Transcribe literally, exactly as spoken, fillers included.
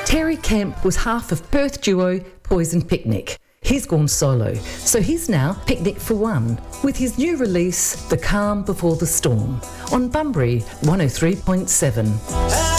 Terry Kemp was half of Perth duo Poison Picnic. He's gone solo, so he's now Picnic for One, with his new release, The Calm Before the Storm, on Bunbury one oh three point seven.